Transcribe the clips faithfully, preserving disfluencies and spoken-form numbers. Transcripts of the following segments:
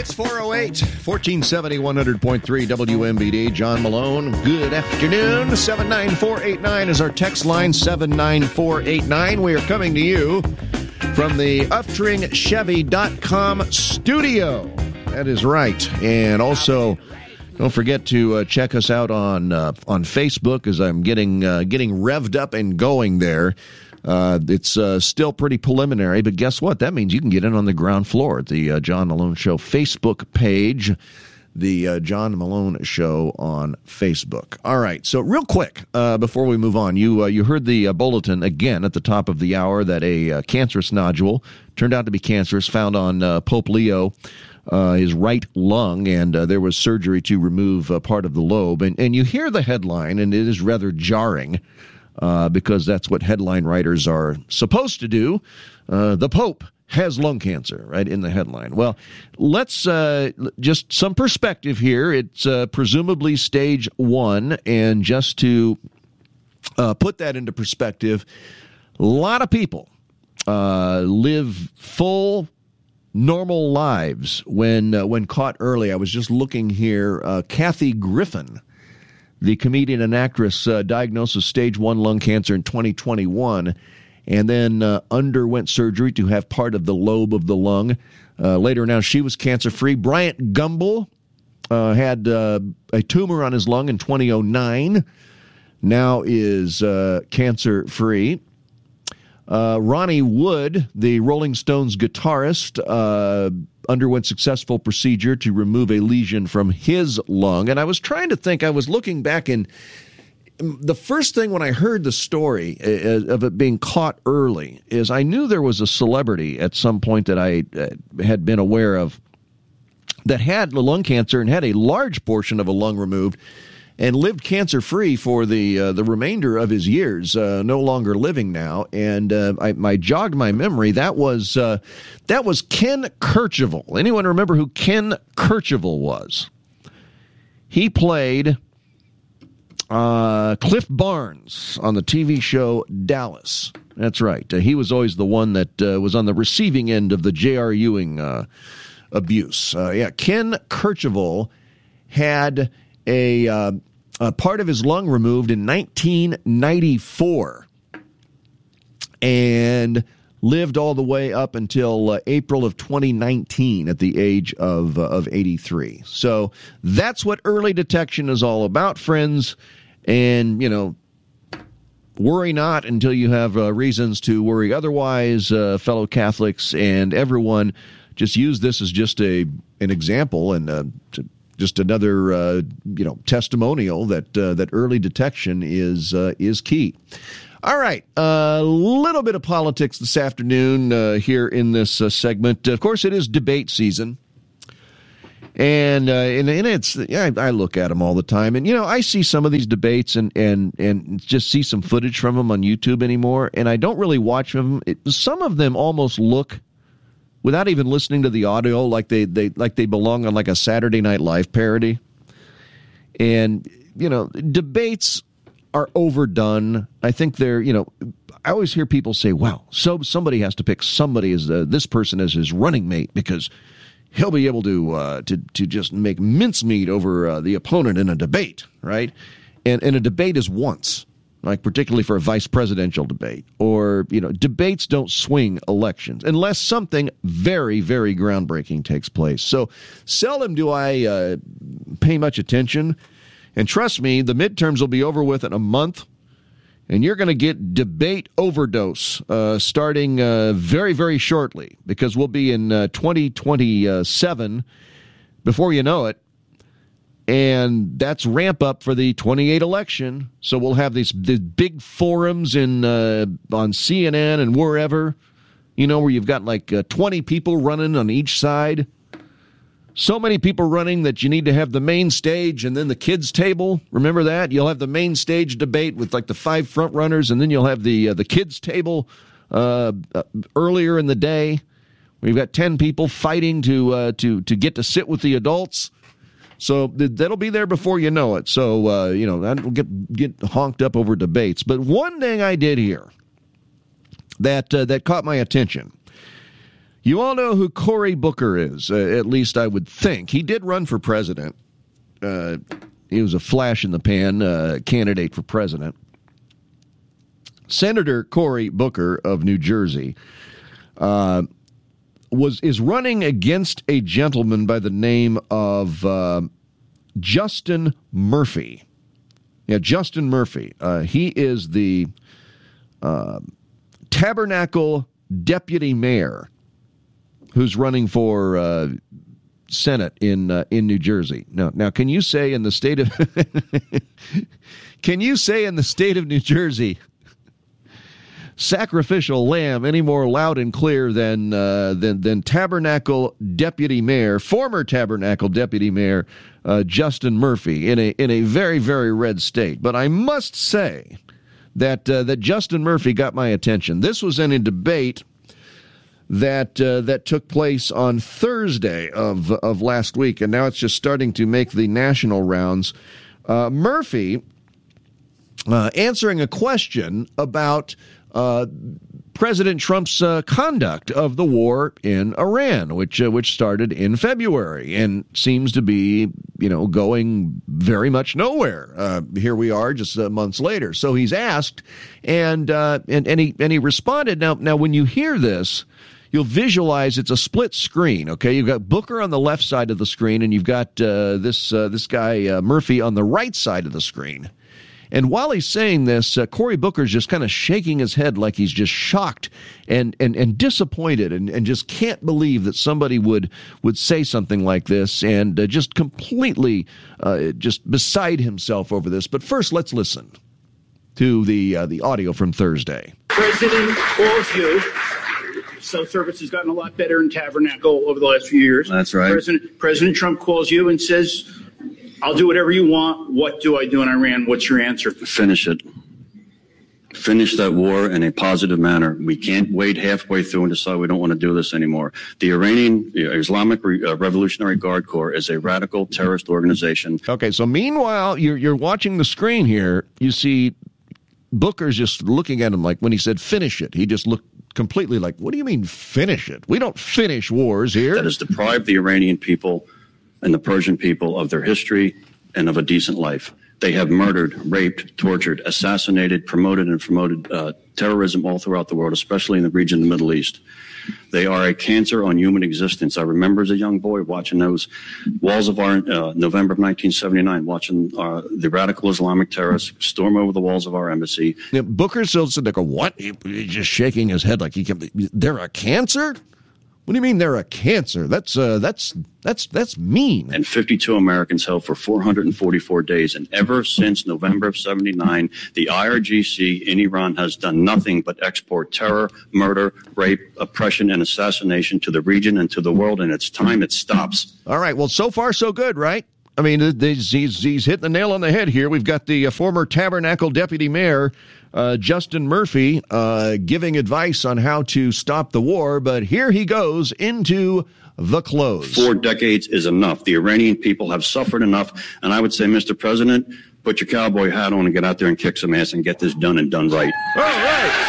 It's four oh eight, fourteen seventy, one hundred point three W M B D. John Malone, good afternoon. seven nine four eight nine is our text line, seven nine four eight nine. We are coming to you from the Uftring Chevy dot com studio. That is right. And also, don't forget to uh, check us out on uh, on Facebook as I'm getting uh, getting revved up and going there. Uh, it's uh, still pretty preliminary, but guess what? That means you can get in on the ground floor at the uh, John Malone Show Facebook page, the uh, John Malone Show on Facebook. All right, so real quick, uh, before we move on, you uh, you heard the uh, bulletin again at the top of the hour that a uh, cancerous nodule turned out to be cancerous, found on uh, Pope Leo, uh, his right lung, and uh, there was surgery to remove uh, part of the lobe. And, and you hear the headline, and it is rather jarring. Uh, because that's what headline writers are supposed to do. Uh, the Pope has lung cancer, right, in the headline. Well, let's uh, just some perspective here. It's uh, presumably stage one, and just to uh, put that into perspective, a lot of people uh, live full, normal lives when uh, when caught early. I was just looking here. Uh, Kathy Griffin, the comedian and actress, uh, diagnosed with stage one lung cancer in twenty twenty-one, and then uh, underwent surgery to have part of the lobe of the lung. Uh, later announced she was cancer-free. Bryant Gumbel uh, had uh, a tumor on his lung in twenty oh nine, now is uh, cancer-free. Uh, Ronnie Wood, the Rolling Stones guitarist, uh, underwent successful procedure to remove a lesion from his lung. And I was trying to think, I was looking back, and the first thing when I heard the story of it being caught early is I knew there was a celebrity at some point that I had been aware of that had lung cancer and had a large portion of a lung removed and lived cancer-free for the uh, the remainder of his years, uh, no longer living now. And uh, I, I jogged my memory. That was uh, that was Ken Kercheval. Anyone remember who Ken Kercheval was? He played uh, Cliff Barnes on the T V show Dallas. That's right. Uh, he was always the one that uh, was on the receiving end of the J R. Ewing uh, abuse. Uh, yeah, Ken Kercheval had A, uh, a part of his lung removed in nineteen ninety-four and lived all the way up until uh, April of twenty nineteen at the age of, uh, of eighty-three. So that's what early detection is all about, friends. And, you know, worry not until you have uh, reasons to worry otherwise, uh, fellow Catholics and everyone. Just use this as just a an example and uh, to Just another, uh, you know, testimonial that uh, that early detection is uh, is key. All right, a uh, little bit of politics this afternoon uh, here in this uh, segment. Of course, it is debate season, and uh, and, and it's I, I look at them all the time, and you know I see some of these debates and and and just see some footage from them on YouTube anymore, and I don't really watch them. It, some of them almost look, without even listening to the audio, like they, they like they belong on like a Saturday Night Live parody. And, you know, debates are overdone. I think they're, you know, I always hear people say, wow, so somebody has to pick somebody as the, this person as his running mate because he'll be able to uh, to to just make mincemeat over uh, the opponent in a debate, right? And, and a debate is once. Like particularly for a vice presidential debate, or, you know, debates don't swing elections unless something very, very groundbreaking takes place. So seldom do I uh, pay much attention. And trust me, the midterms will be over with in a month, and you're going to get debate overdose uh, starting uh, very, very shortly, because we'll be in uh, twenty twenty-seven before you know it. And that's ramp up for the twenty-eight election. So we'll have these, these big forums in uh, on C N N and wherever, you know, where you've got like uh, twenty people running on each side. So many people running that you need to have the main stage and then the kids' table. Remember that? You'll have the main stage debate with like the five front runners, and then you'll have the uh, the kids' table uh, uh, earlier in the day. We've got ten people fighting to uh, to to get to sit with the adults. So that'll be there before you know it. So, uh, you know, that'll get, get honked up over debates. But one thing I did hear that uh, that caught my attention. You all know who Cory Booker is, uh, at least I would think. He did run for president. Uh, he was a flash-in-the-pan uh, candidate for president. Senator Cory Booker of New Jersey uh, was is running against a gentleman by the name of uh, Justin Murphy. Yeah, Justin Murphy. Uh, he is the uh, Tabernacle deputy mayor who's running for uh, Senate in uh, in New Jersey. Now, now, can you say in the state of can you say in the state of New Jersey, sacrificial lamb any more loud and clear than uh, than than Tabernacle deputy mayor, former Tabernacle deputy mayor uh, Justin Murphy in a in a very very red state? But I must say that uh, that Justin Murphy got my attention. This was in a debate that uh, that took place on Thursday of of last week, and now it's just starting to make the national rounds. Uh, Murphy uh, answering a question about uh, President Trump's uh, conduct of the war in Iran, which uh, which started in February and seems to be, you know, going very much nowhere. Uh, here we are, just uh, months later. So he's asked, and uh, and and he and he responded. Now, now, when you hear this, you'll visualize it's a split screen. Okay, you've got Booker on the left side of the screen, and you've got uh, this uh, this guy uh, Murphy on the right side of the screen. And while he's saying this, uh, Cory Booker's just kind of shaking his head like he's just shocked and and, and disappointed and, and just can't believe that somebody would would say something like this, and uh, just completely uh, just beside himself over this. But first, let's listen to the uh, the audio from Thursday. President calls you. Cell service has gotten a lot better in Tabernacle over the last few years. That's right. President President Trump calls you and says, I'll do whatever you want. What do I do in Iran? What's your answer? Finish it. Finish that war in a positive manner. We can't wait halfway through and decide we don't want to do this anymore. The Iranian Islamic Revolutionary Guard Corps is a radical terrorist organization. Okay, so meanwhile, you're, you're watching the screen here. You see Booker's just looking at him like when he said finish it, he just looked completely like, what do you mean finish it? We don't finish wars here. That has deprived the Iranian people and the Persian people of their history and of a decent life. They have murdered, raped, tortured, assassinated, promoted, and promoted uh, terrorism all throughout the world, especially in the region of the Middle East. They are a cancer on human existence. I remember as a young boy watching those walls of our, uh, November of nineteen seventy-nine, watching uh, the radical Islamic terrorists storm over the walls of our embassy. Yeah, Booker still said, like, what? He, he's just shaking his head like he can. They're a cancer? What do you mean they're a cancer? That's uh, that's that's that's mean. And fifty-two Americans held for four hundred forty-four days. And ever since November of seventy-nine, the I R G C in Iran has done nothing but export terror, murder, rape, oppression, and assassination to the region and to the world. And it's time it stops. All right. Well, so far, so good, right? I mean, he's, he's, he's hit the nail on the head here. We've got the uh, former Tabernacle deputy mayor, uh, Justin Murphy, uh, giving advice on how to stop the war. But here he goes into the close. Four decades is enough. The Iranian people have suffered enough. And I would say, Mister President, put your cowboy hat on and get out there and kick some ass and get this done and done right. All right.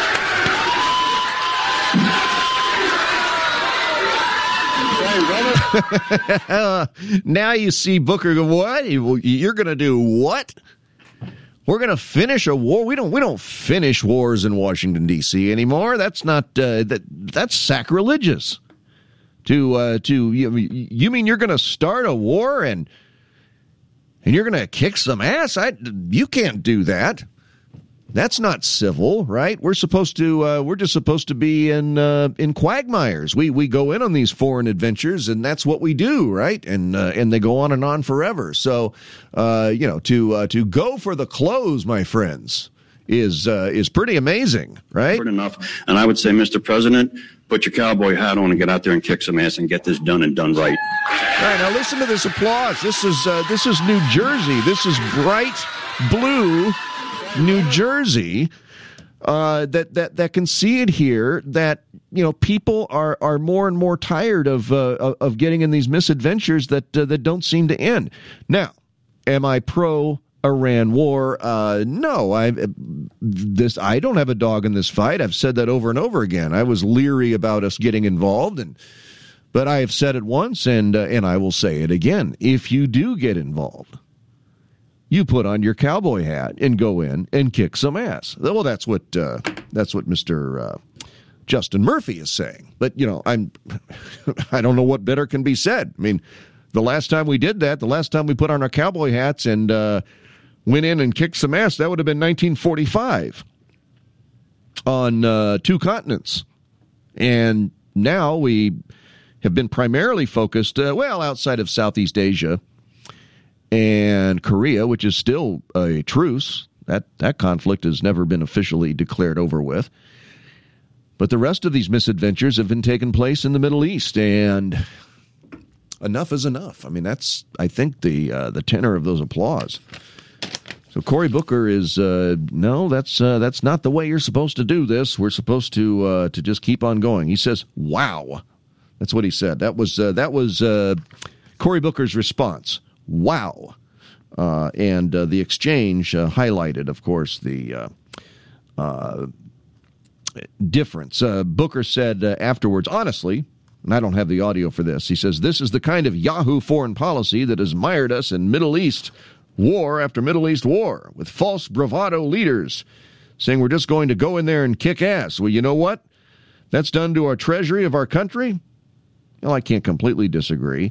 Now you see Booker go, what? You're going to do what? We're going to finish a war? We don't we don't finish wars in Washington, D C anymore. That's not uh, that that's sacrilegious. To uh, to you, you mean you're going to start a war and and you're going to kick some ass? I you can't do that. That's not civil, right? We're supposed to. Uh, we're just supposed to be in uh, in quagmires. We we go in on these foreign adventures, and that's what we do, right? And uh, and they go on and on forever. So, uh, you know, to uh, to go for the close, my friends, is uh, is pretty amazing, right? Enough. And I would say, Mister President, put your cowboy hat on and get out there and kick some ass and get this done and done right. All right, now listen to this applause. This is uh, this is New Jersey. This is bright blue New Jersey, uh, that that that can see it here. That you know, people are are more and more tired of uh, of getting in these misadventures that uh, that don't seem to end. Now, am I pro Iran war. Uh, no, I this I don't have a dog in this fight. I've said that over and over again. I was leery about us getting involved, and but I have said it once, and uh, and I will say it again. If you do get involved, you put on your cowboy hat and go in and kick some ass. Well, that's what uh, that's what Mister Uh, Justin Murphy is saying. But you know, I'm I don't know what better can be said. I mean, the last time we did that, the last time we put on our cowboy hats and uh, went in and kicked some ass, that would have been nineteen forty-five on uh, two continents. And now we have been primarily focused, uh, well, outside of Southeast Asia and Korea, which is still a truce. That, that conflict has never been officially declared over with. But the rest of these misadventures have been taking place in the Middle East, and enough is enough. I mean, that's, I think, the uh, the tenor of those applause. So Cory Booker is, uh, no, that's uh, that's not the way you're supposed to do this. We're supposed to uh, to just keep on going. He says, wow. That's what he said. That was uh, that was uh, Cory Booker's response. Wow. Uh, and uh, the exchange uh, highlighted, of course, the uh, uh, difference. Uh, Booker said uh, afterwards, honestly, and I don't have the audio for this, he says, this is the kind of Yahoo foreign policy that has mired us in Middle East war after Middle East war, with false bravado leaders saying we're just going to go in there and kick ass. Well, you know what that's done to our treasury of our country? Well, I can't completely disagree.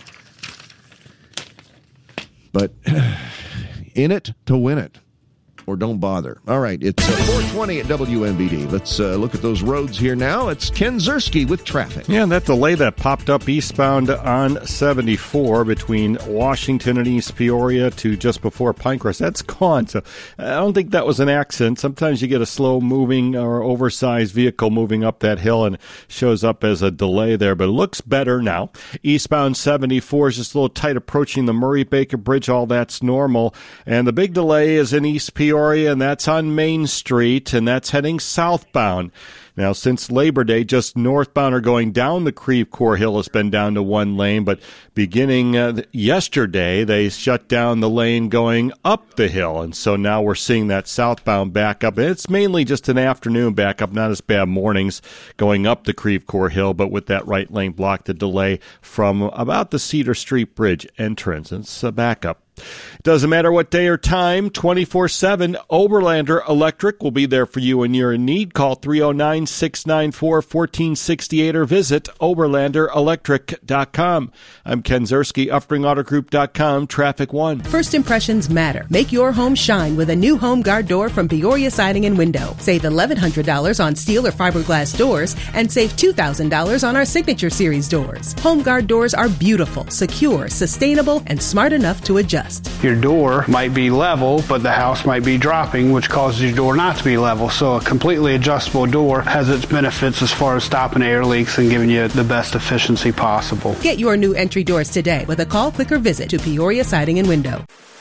But in it to win it, or don't bother. All right, it's uh, four twenty at W M B D. Let's uh, look at those roads here now. It's Ken Ziersky with traffic. Yeah, that delay that popped up eastbound on seventy-four between Washington and East Peoria to just before Pinecrest, that's gone. So I don't think that was an accident. Sometimes you get a slow-moving or oversized vehicle moving up that hill and shows up as a delay there, but it looks better now. Eastbound seventy-four is just a little tight approaching the Murray-Baker Bridge. All that's normal. And the big delay is in East Peoria, and that's on Main Street, and that's heading southbound. Now, since Labor Day, just northbound or going down the Creve Coeur Hill has been down to one lane, but beginning uh, yesterday, they shut down the lane going up the hill, and so now we're seeing that southbound backup. And it's mainly just an afternoon backup, not as bad mornings going up the Creve Coeur Hill, but with that right lane blocked, the delay from about the Cedar Street Bridge entrance. It's a backup. Doesn't matter what day or time, twenty-four seven, Oberlander Electric will be there for you when you're in need. Call three oh nine, six nine four, one four six eight or visit oberlander electric dot com. I'm Ken Ziersky, Uffring Auto Group dot com, Traffic One. First impressions matter. Make your home shine with a new Home Guard door from Peoria Siding and Window. Save eleven hundred dollars on steel or fiberglass doors and save two thousand dollars on our Signature Series doors. Home Guard doors are beautiful, secure, sustainable, and smart enough to adjust. Your door might be level, but the house might be dropping, which causes your door not to be level. So a completely adjustable door has its benefits as far as stopping air leaks and giving you the best efficiency possible. Get your new entry doors today with a call, click, or visit to Peoria Siding and Window.